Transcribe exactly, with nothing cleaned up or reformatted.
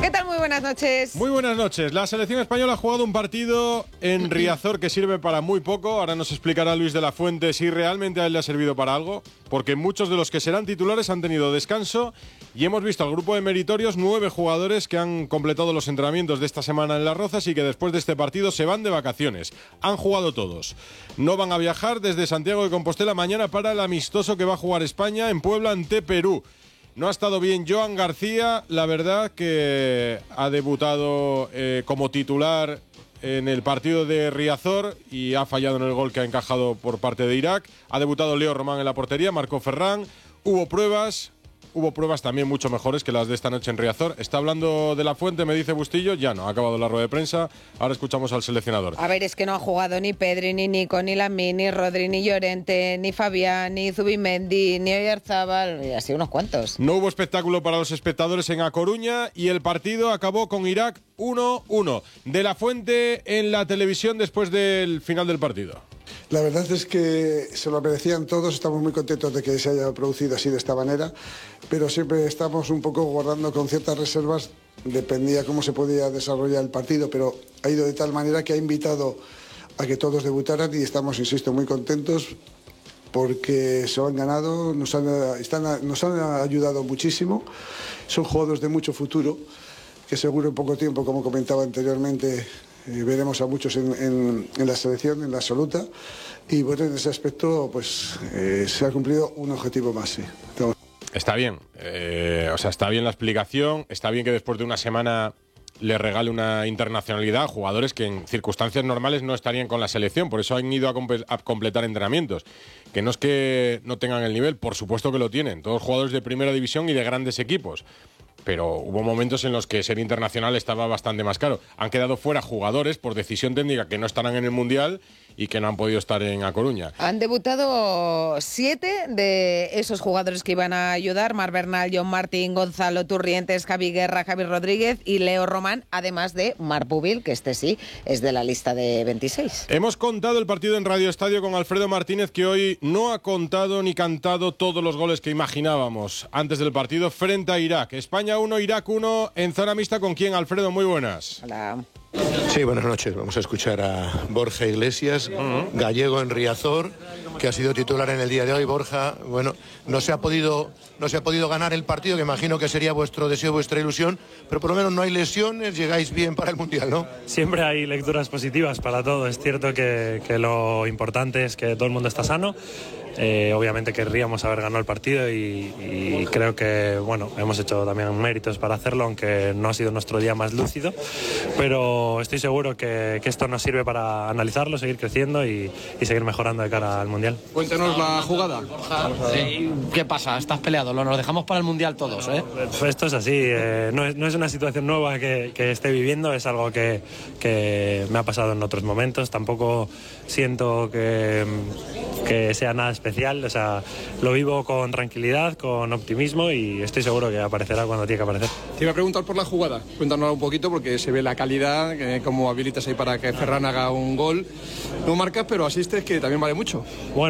¿Qué tal? Muy buenas noches. Muy buenas noches. La selección española ha jugado un partido en Riazor que sirve para muy poco. Ahora nos explicará Luis de la Fuente si realmente a él le ha servido para algo, porque muchos de los que serán titulares han tenido descanso y hemos visto al grupo de meritorios, nueve jugadores que han completado los entrenamientos de esta semana en Las Rozas y que después de este partido se van de vacaciones. Han jugado todos. No van a viajar desde Santiago de Compostela mañana para el amistoso que va a jugar España en Puebla ante Perú. No ha estado bien Joan García, la verdad que ha debutado eh, como titular en el partido de Riazor y ha fallado en el gol que ha encajado por parte de Irak. Ha debutado Leo Román en la portería, marcó Ferran. Hubo pruebas, hubo pruebas también mucho mejores que las de esta noche en Riazor. Está hablando de la Fuente, me dice Bustillo, ya no, ha acabado la rueda de prensa. Ahora escuchamos al seleccionador. A ver, es que no ha jugado ni Pedri, ni Nico, ni Lamine, ni Rodri, ni Llorente, ni Fabián, ni Zubimendi, ni Oyarzabal, y así unos cuantos. No hubo espectáculo para los espectadores en A Coruña y el partido acabó con Irak uno uno. De la Fuente en la televisión después del final del partido. La verdad es que se lo merecían todos, estamos muy contentos de que se haya producido así de esta manera, pero siempre estamos un poco guardando con ciertas reservas, dependía cómo se podía desarrollar el partido, pero ha ido de tal manera que ha invitado a que todos debutaran y estamos, insisto, muy contentos porque se lo han ganado, nos han, están, nos han ayudado muchísimo, son jugadores de mucho futuro, que seguro en poco tiempo, como comentaba anteriormente, Eh, veremos a muchos en, en, en la selección, en la absoluta, y bueno, en ese aspecto pues eh, se ha cumplido un objetivo más, sí. Entonces... Está bien, eh, o sea, está bien la explicación, está bien que después de una semana le regale una internacionalidad a jugadores que en circunstancias normales no estarían con la selección, por eso han ido a, comp- a completar entrenamientos, que no es que no tengan el nivel, por supuesto que lo tienen, todos jugadores de primera división y de grandes equipos. Pero hubo momentos en los que ser internacional estaba bastante más caro. Han quedado fuera jugadores por decisión técnica que no estarán en el Mundial y que no han podido estar en A Coruña. Han debutado siete de esos jugadores que iban a ayudar: Marc Bernal, John Martín, Gonzalo Turrientes, Javi Guerra, Javi Rodríguez y Leo Román, además de Marc Pubil, que este sí es de la lista de veintiséis. Hemos contado el partido en Radio Estadio con Alfredo Martínez, que hoy no ha contado ni cantado todos los goles que imaginábamos antes del partido frente a Irak. España uno, Irak uno, en zona mixta. ¿Con quién, Alfredo? Muy buenas. Hola. Sí, buenas noches. Vamos a escuchar a Borja Iglesias, uh-huh. gallego en Riazor, que ha sido titular en el día de hoy. Borja, bueno, no se ha podido, no se ha podido ganar el partido, que imagino que sería vuestro deseo, vuestra ilusión, pero por lo menos no hay lesiones, llegáis bien para el Mundial, ¿no? Siempre hay lecturas positivas para todo. Es cierto que, que lo importante es que todo el mundo está sano. Eh, obviamente querríamos haber ganado el partido y, y creo que bueno, hemos hecho también méritos para hacerlo, aunque no ha sido nuestro día más lúcido, pero estoy seguro que, que esto nos sirve para analizarlo, seguir creciendo y, y seguir mejorando de cara al Mundial. Cuéntanos la jugada. ¿Qué pasa? ¿Estás peleado? Lo nos dejamos para el Mundial todos, ¿eh? Esto es así, eh, no, es, no es una situación nueva que, que esté viviendo, es algo que, que me ha pasado en otros momentos. Tampoco siento que, que sea nada especial, o sea, lo vivo con tranquilidad, con optimismo y estoy seguro que aparecerá cuando tiene que aparecer. Te iba a preguntar por la jugada, cuéntanos un poquito porque se ve la calidad, eh, cómo habilitas ahí para que Ferran haga un gol. No marcas, pero asistes, que también vale mucho. Bueno,